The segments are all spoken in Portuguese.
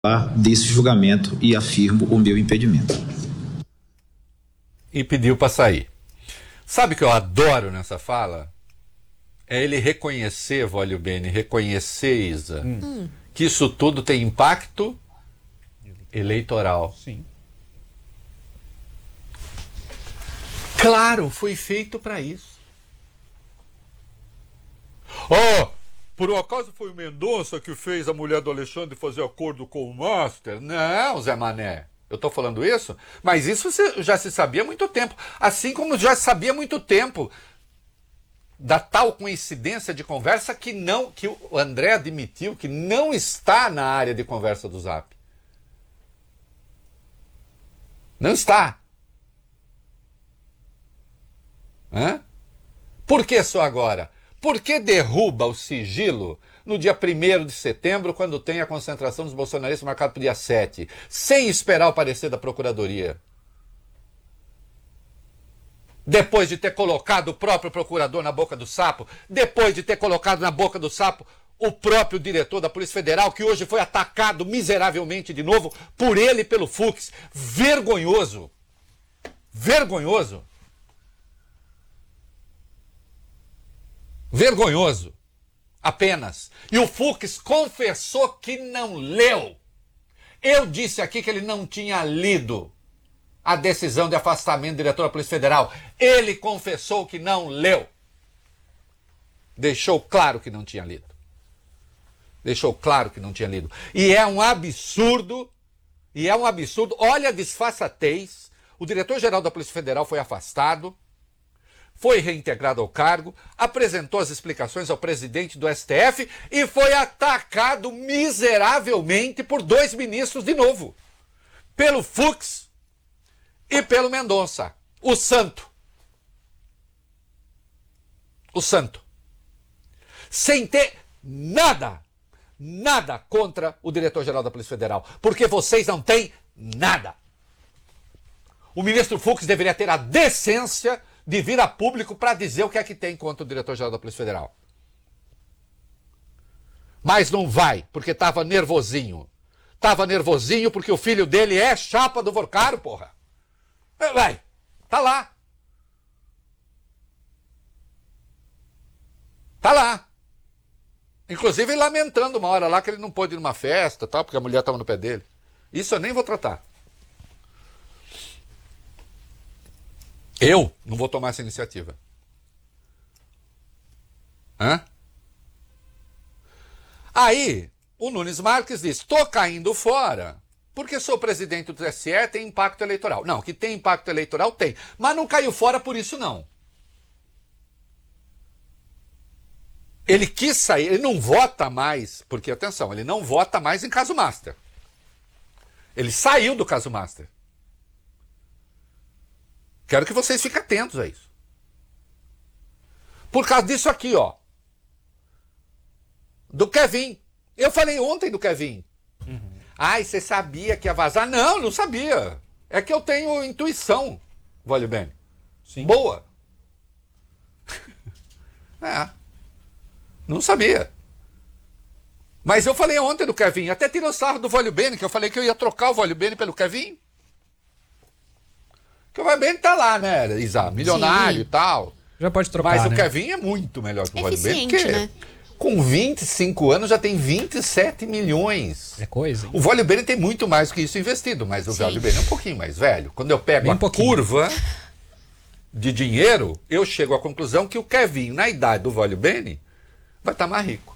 desse julgamento e afirmo o meu impedimento. E pediu para sair. Sabe o que eu adoro nessa fala? É ele reconhecer, Vólio Bene, reconhecer, Isa, que isso tudo tem impacto eleitoral. Sim. Claro, foi feito para isso. Por um acaso foi o Mendonça que fez a mulher do Alexandre fazer acordo com o Master? Não, Zé Mané. Eu estou falando isso? Mas isso já se sabia há muito tempo. Assim como já se sabia há muito tempo da tal coincidência de conversa que o André admitiu que não está na área de conversa do Zap. Não está. Hã? Por que só agora? Por que derruba o sigilo no dia 1º de setembro, quando tem a concentração dos bolsonaristas marcado para o dia 7, sem esperar o parecer da Procuradoria? Depois de ter colocado o próprio procurador na boca do sapo, depois de ter colocado na boca do sapo o próprio diretor da Polícia Federal, que hoje foi atacado miseravelmente de novo por ele e pelo Fux. Vergonhoso. Vergonhoso. Vergonhoso. Apenas. E o Fux confessou que não leu. Eu disse aqui que ele não tinha lido a decisão de afastamento do diretor da Polícia Federal. Ele confessou que não leu. Deixou claro que não tinha lido. Deixou claro que não tinha lido. E é um absurdo. Olha a disfarçatez. O diretor-geral da Polícia Federal foi afastado. Foi reintegrado ao cargo, apresentou as explicações ao presidente do STF e foi atacado miseravelmente por 2 ministros de novo. Pelo Fux e pelo Mendonça. O santo. O santo. Sem ter nada contra o diretor-geral da Polícia Federal. Porque vocês não têm nada. O ministro Fux deveria ter a decência de vir a público para dizer o que é que tem contra o diretor-geral da Polícia Federal. Mas não vai, porque estava nervosinho. Estava nervosinho porque o filho dele é chapa do Vorcaro, porra. Vai, tá lá. Tá lá. Inclusive lamentando uma hora lá que ele não pôde ir numa festa, tal, porque a mulher estava no pé dele. Isso eu nem vou tratar. Eu não vou tomar essa iniciativa. Aí, o Nunes Marques diz, estou caindo fora, porque sou presidente do TSE, tem impacto eleitoral. Não, que tem impacto eleitoral, tem. Mas não caiu fora por isso, não. Ele quis sair, ele não vota mais, porque, atenção, ele não vota mais em caso Master. Ele saiu do caso Master. Quero que vocês fiquem atentos a isso. Por causa disso aqui, ó. Do Kevin. Eu falei ontem do Kevin. Ai, você sabia que ia vazar? Não, não sabia. É que eu tenho intuição, Vólio Bene. Sim. Boa. Não sabia. Mas eu falei ontem do Kevin. Até tirou sarro do Vólio Bene, que eu falei que eu ia trocar o Vólio Bene pelo Kevin. Porque o Vólio Bene tá lá, né, Isa? Milionário. Sim. E tal. Já pode trocar, mas né? o Kevin é muito melhor que o Vólio Bene. Porque, né? Com 25 anos já tem 27 milhões. É coisa, hein? O Vólio Bene tem muito mais do que isso investido, mas o Vólio Bene é um pouquinho mais velho. Quando eu pego a curva de dinheiro, eu chego à conclusão que o Kevin, na idade do Vólio Bene, vai estar mais rico.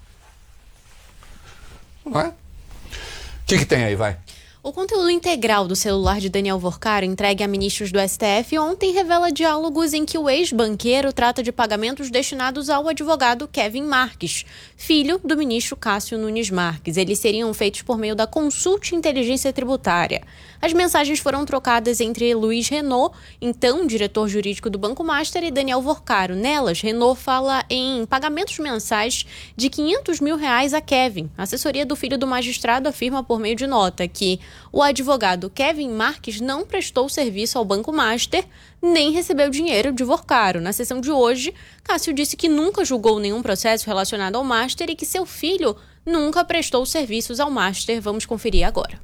Não é? O que tem aí, vai? O conteúdo integral do celular de Daniel Vorcaro, entregue a ministros do STF, ontem revela diálogos em que o ex-banqueiro trata de pagamentos destinados ao advogado Kevin Marques, filho do ministro Cássio Nunes Marques. Eles seriam feitos por meio da Consult Inteligência Tributária. As mensagens foram trocadas entre Luiz Renault, então diretor jurídico do Banco Master, e Daniel Vorcaro. Nelas, Renault fala em pagamentos mensais de R$500 mil a Kevin. A assessoria do filho do magistrado afirma por meio de nota que O advogado Kevin Marques não prestou serviço ao Banco Master, nem recebeu dinheiro de Vorcaro. Na sessão de hoje, Cássio disse que nunca julgou nenhum processo relacionado ao Master e que seu filho nunca prestou serviços ao Master. Vamos conferir agora.